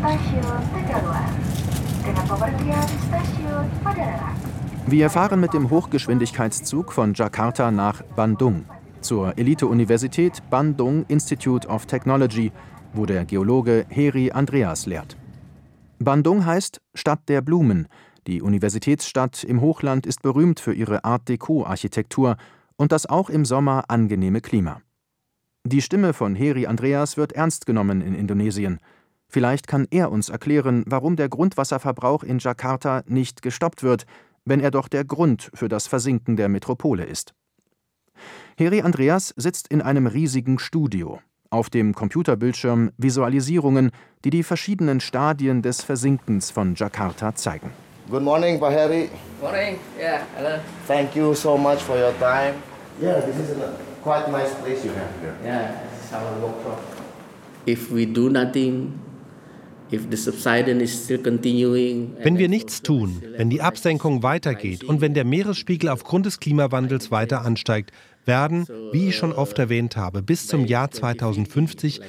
Stasiun Tegaluar. Dengan pemergian Stasiun Padalarang. Wir fahren mit dem Hochgeschwindigkeitszug von Jakarta nach Bandung, zur Elite-Universität Bandung Institute of Technology, wo der Geologe Heri Andreas lehrt. Bandung heißt Stadt der Blumen. Die Universitätsstadt im Hochland ist berühmt für ihre Art-Déco-Architektur und das auch im Sommer angenehme Klima. Die Stimme von Heri Andreas wird ernst genommen in Indonesien. Vielleicht kann er uns erklären, warum der Grundwasserverbrauch in Jakarta nicht gestoppt wird, wenn er doch der Grund für das Versinken der Metropole ist. Heri Andreas sitzt in einem riesigen Studio. Auf dem Computerbildschirm Visualisierungen, die die verschiedenen Stadien des Versinkens von Jakarta zeigen. Good morning, Pak Heri. Morning. Yeah, hello. Thank you so much for your time. Yeah, this is a quite nice place you have here. Yeah, this is our workshop. If we do nothing, if the subsidence is still continuing. Wenn wir nichts tun, wenn die Absenkung weitergeht und wenn der Meeresspiegel aufgrund des Klimawandels weiter ansteigt, werden, wie ich schon oft erwähnt habe, bis zum Jahr 2050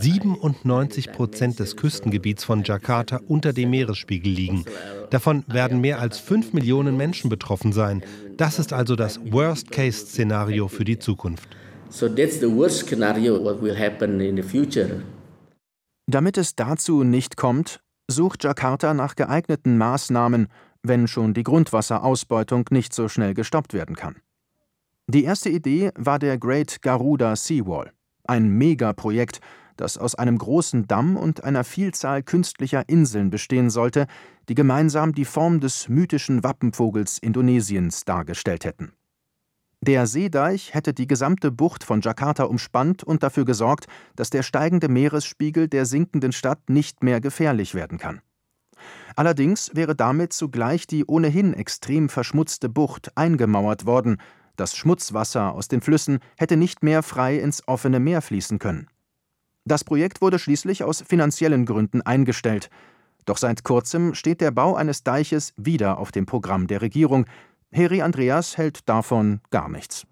97% des Küstengebiets von Jakarta unter dem Meeresspiegel liegen. Davon werden mehr als 5 Millionen Menschen betroffen sein. Das ist also das Worst-Case-Szenario für die Zukunft. So that's the worst scenario what will happen in the future. Damit es dazu nicht kommt, sucht Jakarta nach geeigneten Maßnahmen, wenn schon die Grundwasserausbeutung nicht so schnell gestoppt werden kann. Die erste Idee war der Great Garuda Seawall, ein Megaprojekt, das aus einem großen Damm und einer Vielzahl künstlicher Inseln bestehen sollte, die gemeinsam die Form des mythischen Wappenvogels Indonesiens dargestellt hätten. Der Seedeich hätte die gesamte Bucht von Jakarta umspannt und dafür gesorgt, dass der steigende Meeresspiegel der sinkenden Stadt nicht mehr gefährlich werden kann. Allerdings wäre damit zugleich die ohnehin extrem verschmutzte Bucht eingemauert worden. Das Schmutzwasser aus den Flüssen hätte nicht mehr frei ins offene Meer fließen können. Das Projekt wurde schließlich aus finanziellen Gründen eingestellt. Doch seit kurzem steht der Bau eines Deiches wieder auf dem Programm der Regierung. Heri Andreas hält davon gar nichts.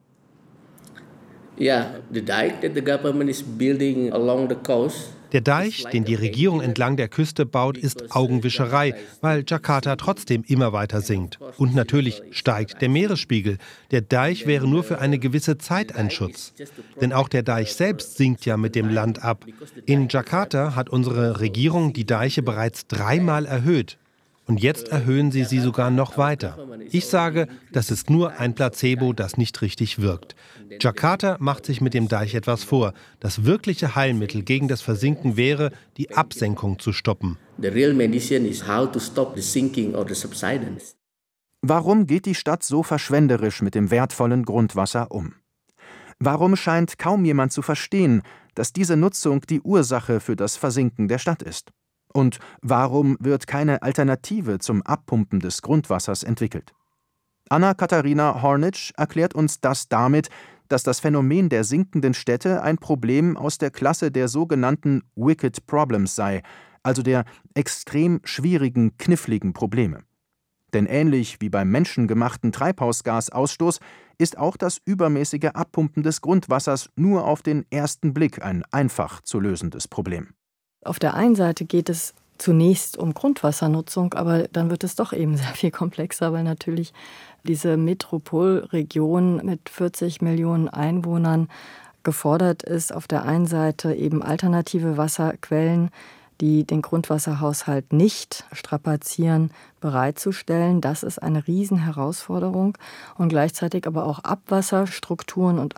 Yeah, the dike that the government is building along the coast. Der Deich, den die Regierung entlang der Küste baut, ist Augenwischerei, weil Jakarta trotzdem immer weiter sinkt. Und natürlich steigt der Meeresspiegel. Der Deich wäre nur für eine gewisse Zeit ein Schutz. Denn auch der Deich selbst sinkt ja mit dem Land ab. In Jakarta hat unsere Regierung die Deiche bereits 3-mal erhöht. Und jetzt erhöhen sie sogar noch weiter. Ich sage, das ist nur ein Placebo, das nicht richtig wirkt. Jakarta macht sich mit dem Deich etwas vor. Das wirkliche Heilmittel gegen das Versinken wäre, die Absenkung zu stoppen. The real medicine is how to stop the sinking or the subsidence. Warum geht die Stadt so verschwenderisch mit dem wertvollen Grundwasser um? Warum scheint kaum jemand zu verstehen, dass diese Nutzung die Ursache für das Versinken der Stadt ist? Und warum wird keine Alternative zum Abpumpen des Grundwassers entwickelt? Anna-Katharina Hornitsch erklärt uns das damit, dass das Phänomen der sinkenden Städte ein Problem aus der Klasse der sogenannten Wicked Problems sei, also der extrem schwierigen, kniffligen Probleme. Denn ähnlich wie beim menschengemachten Treibhausgasausstoß ist auch das übermäßige Abpumpen des Grundwassers nur auf den ersten Blick ein einfach zu lösendes Problem. Auf der einen Seite geht es zunächst um Grundwassernutzung, aber dann wird es doch eben sehr viel komplexer, weil natürlich diese Metropolregion mit 40 Millionen Einwohnern gefordert ist, auf der einen Seite eben alternative Wasserquellen, die den Grundwasserhaushalt nicht strapazieren, bereitzustellen. Das ist eine Riesenherausforderung und gleichzeitig aber auch Abwasserstrukturen und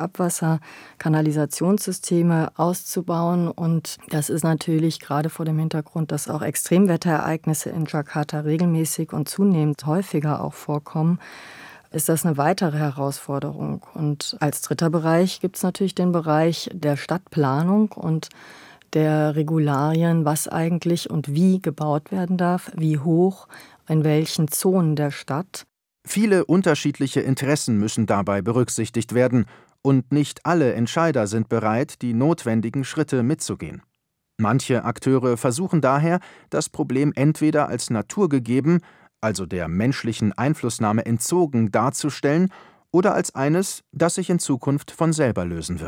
Abwasserkanalisationssysteme auszubauen. Und das ist natürlich gerade vor dem Hintergrund, dass auch Extremwetterereignisse in Jakarta regelmäßig und zunehmend häufiger auch vorkommen, ist das eine weitere Herausforderung. Und als dritter Bereich gibt es natürlich den Bereich der Stadtplanung und der Regularien, was eigentlich und wie gebaut werden darf, wie hoch, in welchen Zonen der Stadt. Viele unterschiedliche Interessen müssen dabei berücksichtigt werden und nicht alle Entscheider sind bereit, die notwendigen Schritte mitzugehen. Manche Akteure versuchen daher, das Problem entweder als naturgegeben, also der menschlichen Einflussnahme entzogen, darzustellen oder als eines, das sich in Zukunft von selber lösen wird.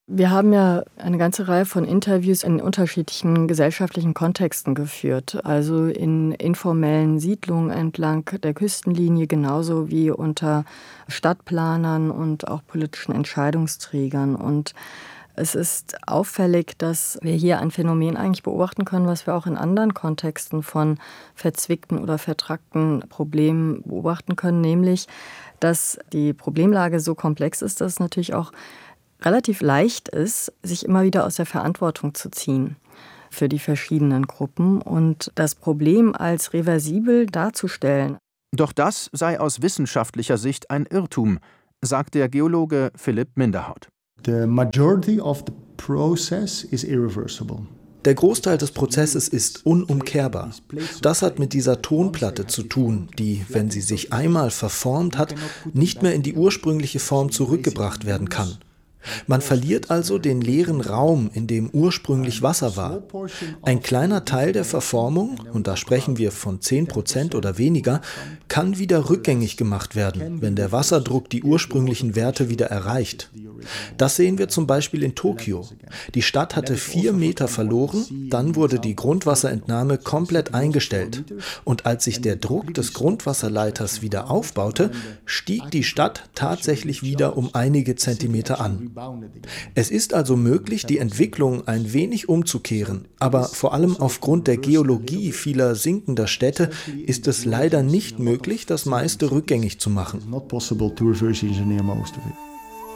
Wir haben ja eine ganze Reihe von Interviews in unterschiedlichen gesellschaftlichen Kontexten geführt. Also in informellen Siedlungen entlang der Küstenlinie, genauso wie unter Stadtplanern und auch politischen Entscheidungsträgern. Und es ist auffällig, dass wir hier ein Phänomen eigentlich beobachten können, was wir auch in anderen Kontexten von verzwickten oder vertrackten Problemen beobachten können, nämlich, dass die Problemlage so komplex ist, dass es natürlich auch relativ leicht ist, sich immer wieder aus der Verantwortung zu ziehen für die verschiedenen Gruppen und das Problem als reversibel darzustellen. Doch das sei aus wissenschaftlicher Sicht ein Irrtum, sagt der Geologe Philipp Minderhaut. The majority of the process is irreversible. Der Großteil des Prozesses ist unumkehrbar. Das hat mit dieser Tonplatte zu tun, die, wenn sie sich einmal verformt hat, nicht mehr in die ursprüngliche Form zurückgebracht werden kann. Man verliert also den leeren Raum, in dem ursprünglich Wasser war. Ein kleiner Teil der Verformung, und da sprechen wir von 10% oder weniger, kann wieder rückgängig gemacht werden, wenn der Wasserdruck die ursprünglichen Werte wieder erreicht. Das sehen wir zum Beispiel in Tokio. Die Stadt hatte 4 Meter verloren, dann wurde die Grundwasserentnahme komplett eingestellt. Und als sich der Druck des Grundwasserleiters wieder aufbaute, stieg die Stadt tatsächlich wieder um einige Zentimeter an. Es ist also möglich, die Entwicklung ein wenig umzukehren, aber vor allem aufgrund der Geologie vieler sinkender Städte ist es leider nicht möglich, das meiste rückgängig zu machen.